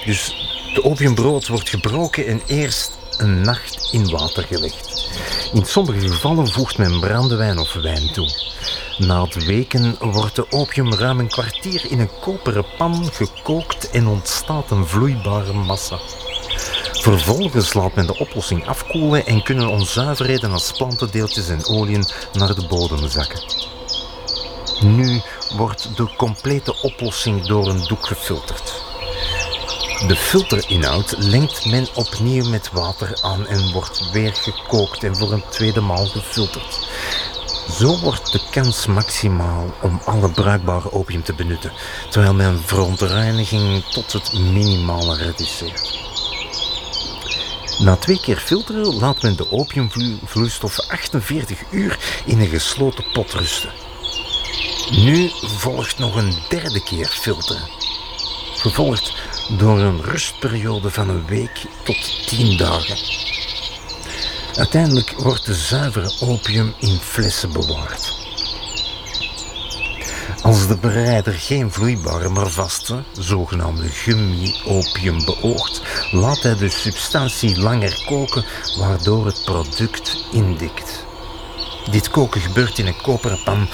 Dus de opiumbrood wordt gebroken en eerst een nacht in water gelegd. In sommige gevallen voegt men brandewijn of wijn toe. Na het weken wordt de opium ruim een kwartier in een koperen pan gekookt en ontstaat een vloeibare massa. Vervolgens laat men de oplossing afkoelen en kunnen onzuiverheden als plantendeeltjes en oliën naar de bodem zakken. Nu wordt de complete oplossing door een doek gefilterd. De filterinhoud lengt men opnieuw met water aan en wordt weer gekookt en voor een tweede maal gefilterd. Zo wordt de kans maximaal om alle bruikbare opium te benutten, terwijl men verontreiniging tot het minimale reduceert. Na 2 keer filteren laat men de opiumvloeistof 48 uur in een gesloten pot rusten. Nu volgt nog een 3e keer filteren, gevolgd door een rustperiode van een week tot 10 dagen. Uiteindelijk wordt de zuivere opium in flessen bewaard. Als de bereider geen vloeibare maar vaste, zogenaamde gummi-opium beoogt, laat hij de substantie langer koken, waardoor het product indikt. Dit koken gebeurt in een koperen pan